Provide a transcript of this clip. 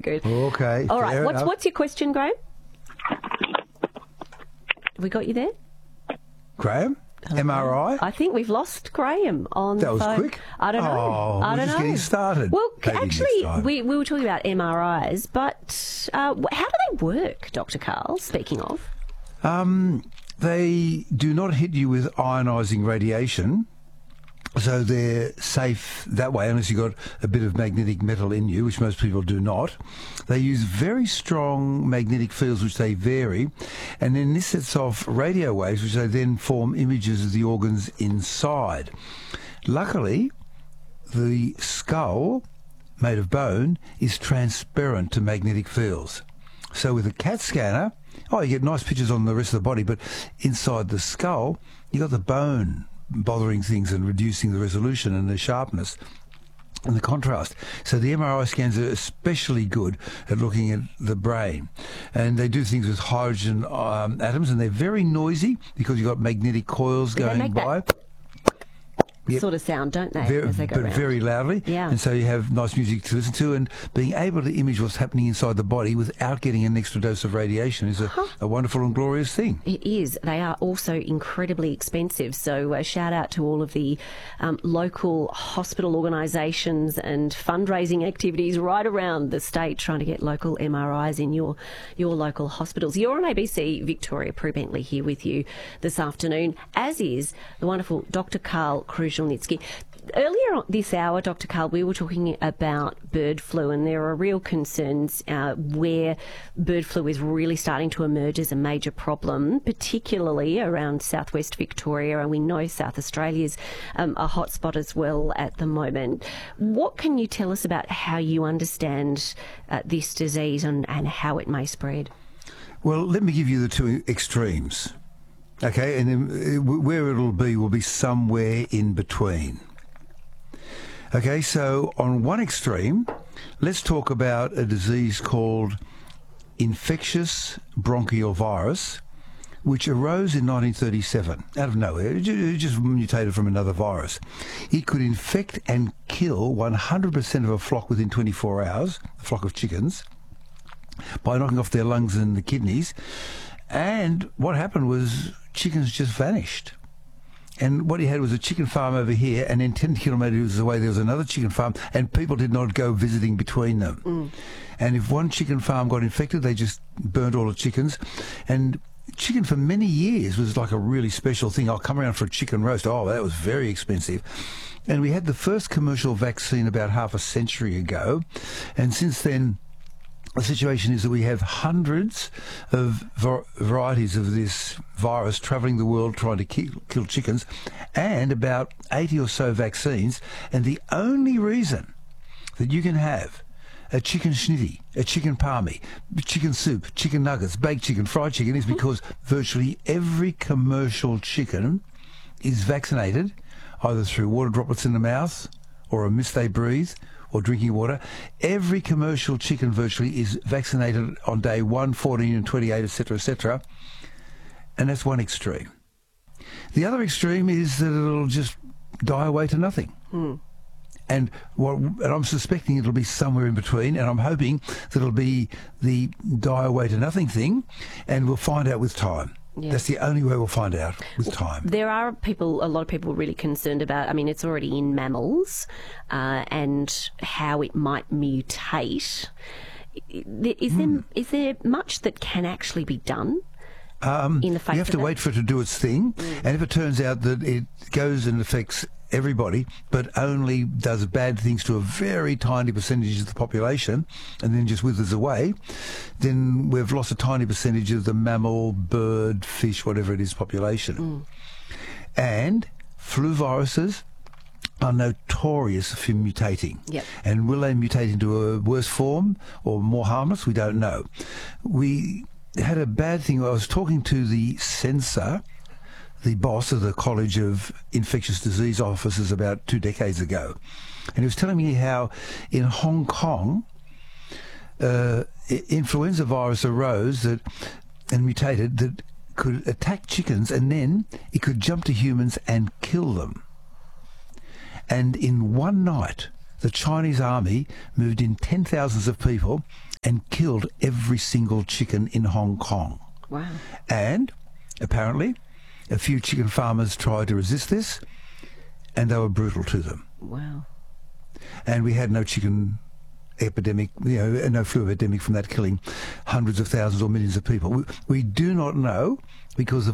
good. Okay. All right. What's your question, Graham? We got you there? Graham? MRI? I think we've lost Graham on the phone. That was quick. I don't know. Oh, we're just getting started. Well, Maybe actually, we were talking about MRIs, but how do they work, Dr. Karl, speaking of? They do not hit you with ionising radiation, so they're safe that way, unless you've got a bit of magnetic metal in you, which most people do not. They use very strong magnetic fields, which they vary, and then this sets off radio waves, which they then form images of the organs inside. Luckily, the skull, made of bone, is transparent to magnetic fields. So with a CAT scanner, you get nice pictures on the rest of the body, but inside the skull, you got the bone bothering things and reducing the resolution and the sharpness and the contrast. So the MRI scans are especially good at looking at the brain. And they do things with hydrogen atoms, and they're very noisy because you've got magnetic coils going by. Sort of sound, don't they? Very, as they go but around. very loudly. Yeah. And so you have nice music to listen to, and being able to image what's happening inside the body without getting an extra dose of radiation is a wonderful and glorious thing. It is. They are also incredibly expensive. So shout out to all of the local hospital organisations and fundraising activities right around the state trying to get local MRIs in your local hospitals. You're on ABC Victoria. Prue Bentley here with you this afternoon, as is the wonderful Dr. Karl Kruszelnicki. Earlier this hour, Dr. Karl, we were talking about bird flu, and there are real concerns where bird flu is really starting to emerge as a major problem, particularly around southwest Victoria, and we know South Australia's a hotspot as well at the moment. What can you tell us about how you understand this disease and how it may spread? Well, let me give you the two extremes. Okay, and then where it'll be will be somewhere in between. Okay, so on one extreme, let's talk about a disease called infectious bronchial virus, which arose in 1937 out of nowhere. It just mutated from another virus. It could infect and kill 100% of a flock within 24 hours, a flock of chickens, by knocking off their lungs and the kidneys. And what happened was chickens just vanished. And what he had was a chicken farm over here, and then 10 kilometres away there was another chicken farm, and people did not go visiting between them. And if one chicken farm got infected, they just burned all the chickens. And chicken for many years was like a really special thing. I'll come around for a chicken roast. Oh, that was very expensive. And we had the first commercial vaccine about half a century ago. And since then, the situation is that we have hundreds of varieties of this virus travelling the world trying to kill chickens, and about 80 or so vaccines. And the only reason that you can have a chicken schnitty, a chicken palmy, chicken soup, chicken nuggets, baked chicken, fried chicken is because virtually every commercial chicken is vaccinated, either through water droplets in the mouth or a mist they breathe, or drinking water. Every commercial chicken virtually is vaccinated on day 1, 14 and 28, etc., etc. And that's one extreme. The other extreme is that it'll just die away to nothing. And I'm suspecting it'll be somewhere in between, and I'm hoping that it'll be the die away to nothing thing, and we'll find out with time. Yeah. That's the only way we'll find out, with time. There are a lot of people really concerned about, it's already in mammals, and how it might mutate. Is there much that can actually be done? In the face you have to wait for it to do its thing, and if it turns out that it goes and affects everybody, but only does bad things to a very tiny percentage of the population, and then just withers away, then we've lost a tiny percentage of the mammal, bird, fish, whatever it is, population. And flu viruses are notorious for mutating. Yep. And will they mutate into a worse form or more harmless? We don't know. We had a bad thing. I was talking to the censor, the boss of the College of Infectious Disease Officers, about 2 decades ago. And he was telling me how in Hong Kong, influenza virus arose and mutated that could attack chickens, and then it could jump to humans and kill them. And in one night, the Chinese army moved in 10,000s of people and killed every single chicken in Hong Kong. Wow. And apparently, a few chicken farmers tried to resist this, and they were brutal to them. Wow. And we had no chicken epidemic, no flu epidemic from that killing hundreds of thousands or millions of people. We do not know, because the